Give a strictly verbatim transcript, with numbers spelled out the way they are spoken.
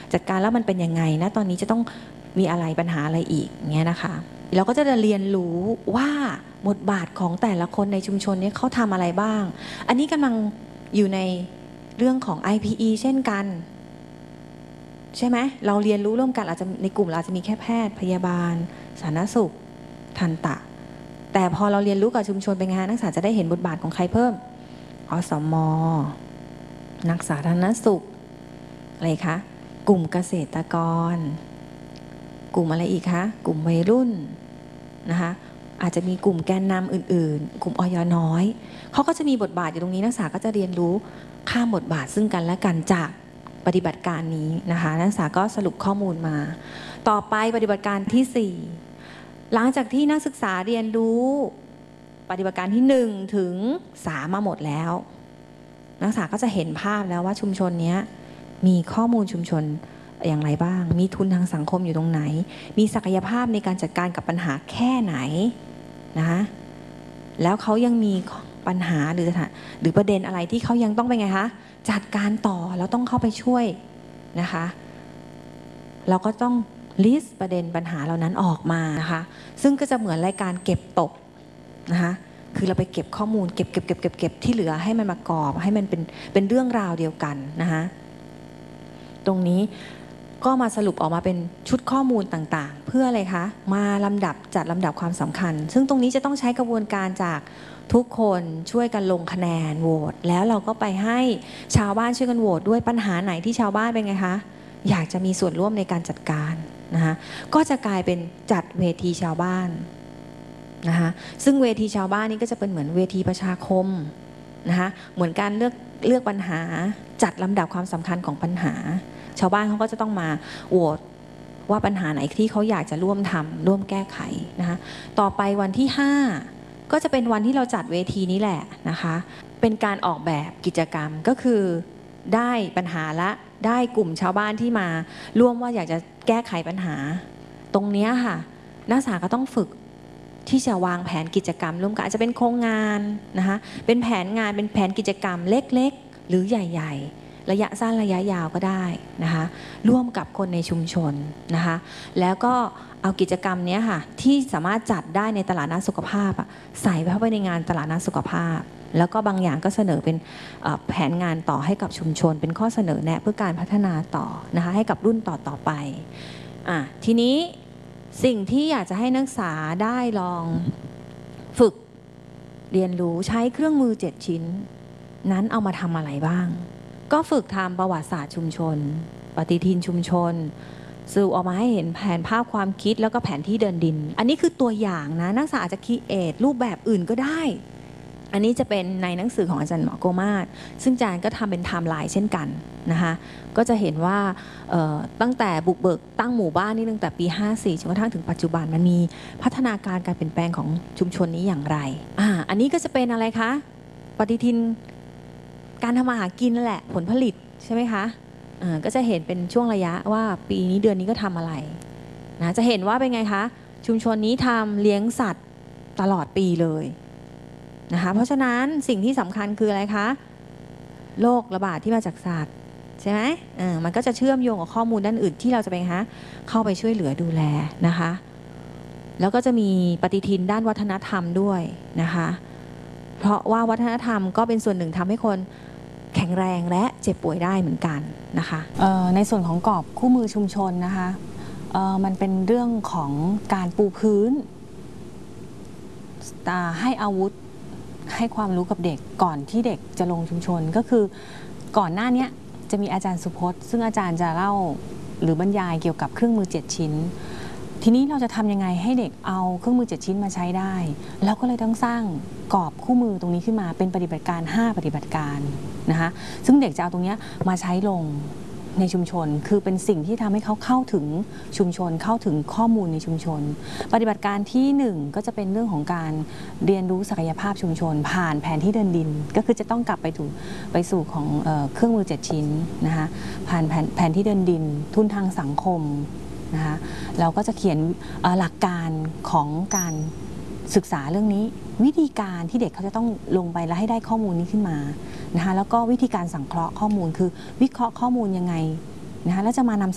จัดการแล้วมันเป็นยังไงนะตอนนี้จะต้องมีอะไรปัญหาอะไรอีกเงี้ยนะคะเราก็จะเรียนรู้ว่าบทบาทของแต่ละคนในชุมชนนี้เขาทำอะไรบ้างอันนี้กำลังอยู่ในเรื่องของ ไอ พี อี เช่นกันใช่ไหมเราเรียนรู้ร่วมกันอาจจะในกลุ่มเราจะมีแค่แพทย์พยาบาลสาธารณสุขทันตะแต่พอเราเรียนรู้กับชุมชนเป็นไงนักศึกษาจะได้เห็นบทบาทของใครเพิ่มอสม.นักสาธารณสุขอะไรคะกลุ่มเกษตรกรกลุ่มอะไรอีกคะกลุ่มวัยรุ่นนะคะอาจจะมีกลุ่มแกนนำอื่นๆกลุ่มอย.น้อยเขาก็จะมีบทบาทอยู่ตรงนี้นักศึกษาก็จะเรียนรู้ข้ามบทบาทซึ่งกันและกันจากปฏิบัติการนี้นะคะนักศึกษาก็สรุปข้อมูลมาต่อไปปฏิบัติการที่สี่หลังจากที่นักศึกษาเรียนรู้ปฏิบัติการที่หนึ่งถึงสามมาหมดแล้วนักศึกษาก็จะเห็นภาพแล้วว่าชุมชนนี้มีข้อมูลชุมชนอย่างไรบ้างมีทุนทางสังคมอยู่ตรงไหนมีศักยภาพในการจัดการกับปัญหาแค่ไหนนะคะแล้วเขายังมีปัญหาหรือหรือประเด็นอะไรที่เขายังต้องเป็นไงคะจัดการต่อแล้วต้องเข้าไปช่วยนะคะเราก็ต้องลิสต์ประเด็นปัญหาเหล่านั้นออกมานะคะซึ่งก็จะเหมือนรายการเก็บตกนะคะคือเราไปเก็บข้อมูลเก็บเก็บเก็บเก็บเก็บที่เหลือให้มันมากรอบให้มันเป็นเป็นเรื่องราวเดียวกันนะคะตรงนี้ก็มาสรุปออกมาเป็นชุดข้อมูลต่างๆเพื่ออะไรคะมาลำดับจัดลำดับความสำคัญซึ่งตรงนี้จะต้องใช้กระบวนการจากทุกคนช่วยกันลงคะแนนโหวตแล้วเราก็ไปให้ชาวบ้านช่วยกันโหวตด้วยปัญหาไหนที่ชาวบ้านเป็นไงคะอยากจะมีส่วนร่วมในการจัดการนะคะก็จะกลายเป็นจัดเวทีชาวบ้านนะคะซึ่งเวทีชาวบ้านนี้ก็จะเป็นเหมือนเวทีประชาคมนะคะเหมือนการเลือกเลือกปัญหาจัดลำดับความสำคัญของปัญหาชาวบ้านเขาก็จะต้องมาโหวตว่าปัญหาไหนที่เขาอยากจะร่วมทำร่วมแก้ไขนะคะต่อไปวันที่ห้าก็จะเป็นวันที่เราจัดเวทีนี้แหละนะคะเป็นการออกแบบกิจกรรมก็คือได้ปัญหาละได้กลุ่มชาวบ้านที่มาร่วมว่าอยากจะแก้ไขปัญหาตรงนี้ค่ะนักศึกษาก็ต้องฝึกที่จะวางแผนกิจกรรมร่วมกันอาจจะเป็นโครงงานนะคะเป็นแผนงานเป็นแผนกิจกรรมเล็กๆหรือใหญ่ๆระยะสั้นระยะยาวก็ได้นะคะร่วมกับคนในชุมชนนะคะแล้วก็เอากิจกรรมนี้ค่ะที่สามารถจัดได้ในตลาดนัดสุขภาพใส่เข้าไปในงานตลาดนัดสุขภาพแล้วก็บางอย่างก็เสนอเป็นแผนงานต่อให้กับชุมชนเป็นข้อเสนอแนะเพื่อการพัฒนาต่อนะคะให้กับรุ่นต่อต่อไปอ่ะทีนี้สิ่งที่อยากจะให้นักศึกษาได้ลองฝึกเรียนรู้ใช้เครื่องมือเจ็ดชิ้นนั้นเอามาทำอะไรบ้างก็ฝึกทำประวัติศาสตร์ชุมชนปฏิทินชุมชนสื่อออกมาให้เห็นแผนภาพความคิดแล้วก็แผนที่เดินดินอันนี้คือตัวอย่างนะนักศึกษาอาจจะคิดเอทรูปแบบอื่นก็ได้อันนี้จะเป็นในหนังสือของอาจารย์หมอโกมาศซึ่งอาจารย์ก็ทำเป็นไทม์ไลน์เช่นกันนะคะก็จะเห็นว่าตั้งแต่บุกเบิกตั้งหมู่บ้านนี่ตั้งแต่ปีห้าสี่จนกระทั่งถึงปัจจุบันมันมีพัฒนาการการเปลี่ยนแปลงของชุมชนนี้อย่างไรอ่าอันนี้ก็จะเป็นอะไรคะปฏิทินการทำมาหากินนั่นแหละผลผลิตใช่ไหมคะอ่าก็จะเห็นเป็นช่วงระยะว่าปีนี้เดือนนี้ก็ทำอะไรนะจะเห็นว่าเป็นไงคะชุมชนนี้ทำเลี้ยงสัตว์ตลอดปีเลยนะคะเพราะฉะนั้นสิ่งที่สำคัญคืออะไรคะโรคระบาดที่มาจากสัตว์ใช่ไหมเออมันก็จะเชื่อมโยงกับข้อมูลด้านอื่นที่เราจะไปคะเข้าไปช่วยเหลือดูแลนะคะแล้วก็จะมีปฏิทินด้านวัฒนธรรมด้วยนะคะเพราะว่าวัฒนธรรมก็เป็นส่วนหนึ่งทำให้คนแข็งแรงและเจ็บป่วยได้เหมือนกันนะคะในส่วนของกรอบคู่มือชุมชนนะคะมันเป็นเรื่องของการปูพื้นให้อาวุธให้ความรู้กับเด็กก่อนที่เด็กจะลงชุมชนก็คือก่อนหน้านี้จะมีอาจารย์สุพจน์ซึ่งอาจารย์จะเล่าหรือบรรยายเกี่ยวกับเครื่องมือเจ็ดชิ้นทีนี้เราจะทำยังไงให้เด็กเอาเครื่องมือเจ็ดชิ้นมาใช้ได้แล้วก็เลยต้องสร้างกรอบคู่มือตรงนี้ขึ้นมาเป็นปฏิบัติการห้าปฏิบัติการนะคะซึ่งเด็กจะเอาตรงนี้มาใช้ลงในชุมชนคือเป็นสิ่งที่ทำให้เขาเข้าถึงชุมชนเข้าถึงข้อมูลในชุมชนปฏิบัติการที่หนึ่งก็จะเป็นเรื่องของการเรียนรู้ศักยภาพชุมชนผ่านแผนที่เดินดินก็คือจะต้องกลับไปถูไปสู่ของเอ่อเครื่องมือเจ็ดชิ้นนะคะผ่านแผนแผนที่เดินดินทุนทางสังคมนะคะเราก็จะเขียนหลักการของการศึกษาเรื่องนี้วิธีการที่เด็กเขาจะต้องลงไปแล้วให้ได้ข้อมูลนี้ขึ้นมานะคะแล้วก็วิธีการสังเคราะห์ข้อมูลคือวิเคราะห์ข้อมูลยังไงนะคะแล้วจะมานำ